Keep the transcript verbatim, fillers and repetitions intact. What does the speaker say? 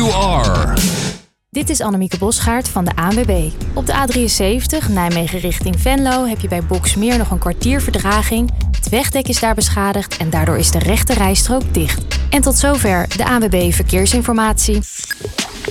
you are. Dit is Annemieke Bosgaard van de A N W B. Op de A drieënzeventig, Nijmegen richting Venlo, heb je bij Boxmeer nog een kwartier vertraging. Het wegdek is daar beschadigd en daardoor is de rechte rijstrook dicht. En tot zover de A N W B Verkeersinformatie.